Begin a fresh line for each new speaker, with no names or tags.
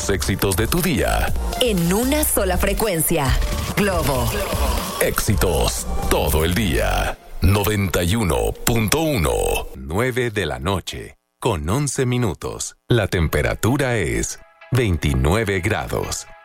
Los éxitos de tu día.
En una sola frecuencia. Globo.
Éxitos todo el día. 91.1. 9 de la noche. Con 11 minutos. La temperatura es 29 grados.